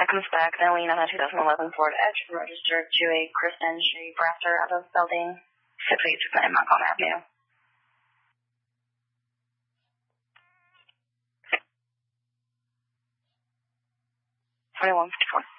comes back, then lean on a 2011 Ford Edge registered to a Kristen Shea Brasser out of building 682 in Montcalm Avenue. $21.54.